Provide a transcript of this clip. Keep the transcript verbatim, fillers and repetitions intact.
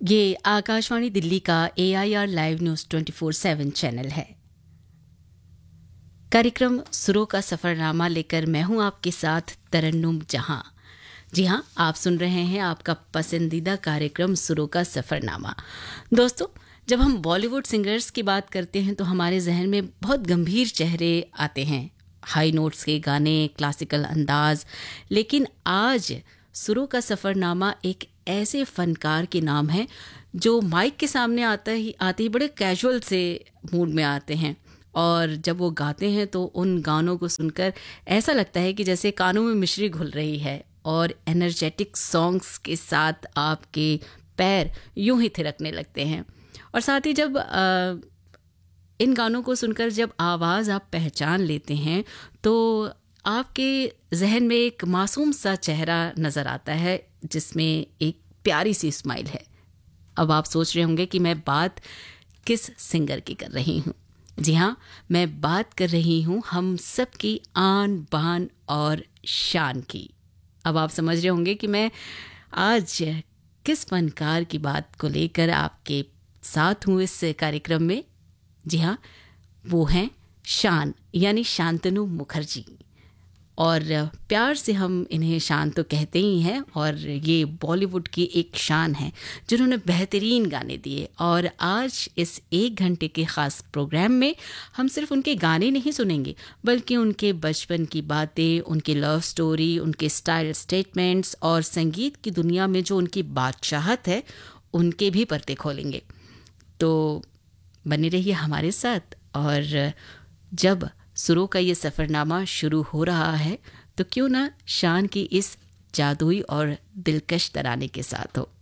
ये आकाशवाणी दिल्ली का ए I R live news twenty four seven channel है। कार्यक्रम सुरों का सफ़रनामा लेकर मैं हूं आपके साथ तरन्नुम जहां। जी हां, आप सुन रहे हैं आपका पसंदीदा कार्यक्रम सुरों का सफ़रनामा। दोस्तों, जब हम बॉलीवुड सिंगर्स की बात करते हैं तो हमारे जहन में बहुत गंभीर चेहरे आते हैं, हाई नोट्स के गाने, क्लासिकल अंदाज। लेकिन आज सुरों का सफ़रनामा एक ऐसे फनकार के नाम है जो माइक के सामने आता ही आते ही बड़े कैजुअल से मूड में आते हैं, और जब वो गाते हैं तो उन गानों को सुनकर ऐसा लगता है कि जैसे कानों में मिश्री घुल रही है, और एनर्जेटिक सॉन्ग्स के साथ आपके पैर यूं ही थिरकने लगते हैं। और साथ ही जब आ, इन गानों को सुनकर जब आवाज़ आप पहचान लेते हैं तो आपके जहन में एक मासूम सा चेहरा नज़र आता है जिसमें एक प्यारी सी स्माइल है। अब आप सोच रहे होंगे कि मैं बात किस सिंगर की कर रही हूँ। जी हाँ, मैं बात कर रही हूँ हम सब की आन बान और शान की। अब आप समझ रहे होंगे कि मैं आज किस फनकार की बात को लेकर आपके साथ हूँ इस कार्यक्रम में। जी हाँ, वो हैं शान, यानी शांतनु मुखर्जी। और प्यार से हम इन्हें शान तो कहते ही हैं, और ये बॉलीवुड की एक शान है जिन्होंने बेहतरीन गाने दिए। और आज इस एक घंटे के ख़ास प्रोग्राम में हम सिर्फ उनके गाने नहीं सुनेंगे, बल्कि उनके बचपन की बातें, उनकी लव स्टोरी, उनके स्टाइल स्टेटमेंट्स और संगीत की दुनिया में जो उनकी बादशाहत है, उनके भी पर्दे खोलेंगे। तो बने रहिए हमारे साथ। और जब सुरों का ये सफ़रनामा शुरू हो रहा है तो क्यों ना शान की इस जादुई और दिलकश तराने के साथ हो।